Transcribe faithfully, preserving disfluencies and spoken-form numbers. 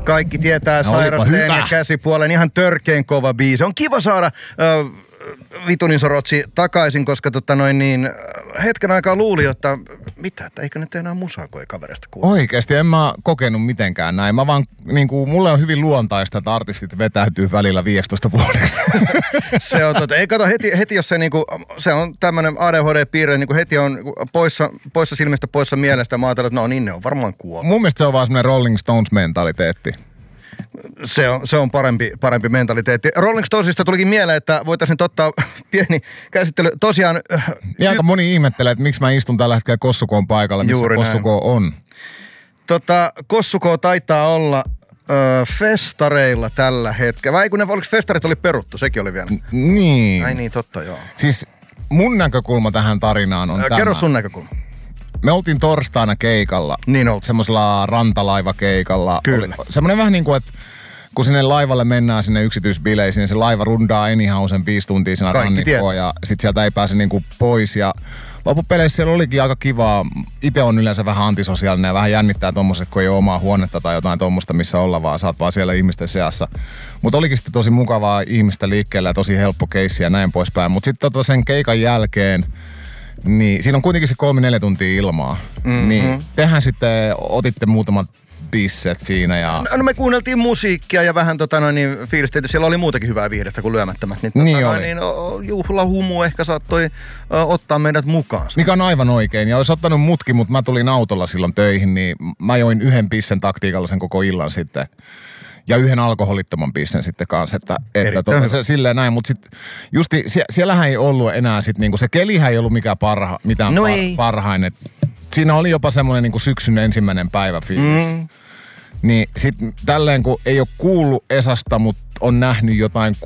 Kaikki tietää Sairasteen ja Käsipuolen, ihan törkeen kova biisi. On kiva saada äh, Vitunin Sorotsi takaisin, koska tota noin niin, hetken aikaa luuli, että mitä, että eikö ne tee enää musaa, kun ei kaverista kuule. Oikeesti, en mä kokenut mitenkään näin. Mä vaan, niinku, mulle on hyvin luontaista, että artistit vetäytyy välillä viisitoista vuodeksi. Se on totta. Ei kato, heti, heti jos se niinku, se on tämmönen A D H D-piirre, niinku heti on poissa, poissa silmistä, poissa mielestä. Mä ajattelin, että no niin, ne on varmaan kuollut. Mun mielestä se on vaan semmonen Rolling Stones-mentaliteetti. Se on, se on parempi, parempi mentaliteetti. Rolling Stonesista tulikin mieleen, että voitaisiin ottaa pieni käsittely. Tosiaan... Ja aika moni ihmettelee, että miksi mä istun tällä hetkellä Kossukoon paikalla, missä Kossuko on. Tota, Kossuko taitaa olla ö, festareilla tällä hetkellä. Vai kun ne, oliko festarit oli peruttu? Sekin oli vielä. N- niin. Ai niin, totta joo. Siis mun näkökulma tähän tarinaan on Ö, tämä. Kerro sun näkökulma. Me oltiin torstaina keikalla. Niin oltiin. Semmoisella rantalaivakeikalla. Kyllä. Oli semmoinen vähän niin kuin, että kun sinne laivalle mennään sinne yksityisbileisiin, niin se laiva rundaa anyhow sen viisi tuntia siinä rannikkoon ja sit sieltä ei pääse niinku pois. Ja loppupeleissä siellä olikin aika kivaa. Itse on yleensä vähän antisosiaalinen ja vähän jännittää tommoset, kun ei ole omaa huonetta tai jotain tommosta, missä olla, vaan sä oot vaan siellä ihmisten seassa. Mutta olikin sitten tosi mukavaa ihmistä liikkeellä ja tosi helppo keissi ja näin poispäin. Mutta sitten tota sen keikan jälkeen, niin siinä on kuitenkin se kolme neljä tuntia ilmaa. Mm-hmm. Niin tehän sitten otitte muutamat bisset siinä ja... No, no me kuunneltiin musiikkia ja vähän tota noin niin fiilisteltiin. Siellä oli muutakin hyvää viihdettä kuin Lyömättömät. Niin, niin tota, oli. Niin, juhlahumu ehkä saattoi ö, ottaa meidät mukaan. Mikä on aivan oikein. Ja olisi ottanut mutkin, mutta mä tulin autolla silloin töihin, niin mä join yhden pissen taktiikalla sen koko illan sitten. Ja yhden alkoholittoman pissen sitten kanssa, että, että to, se, silleen näin. Mutta sitten justi, sie, siellähän ei ollut enää sit niinku, se kelihän ei ollut mikään parha, mitään no par, ei. parhain. Et siinä oli jopa semmoinen niinku syksyn ensimmäinen päivä fiilis. Mm. Niin sit tälleen kun ei ole kuullut Esasta, mutta on nähnyt jotain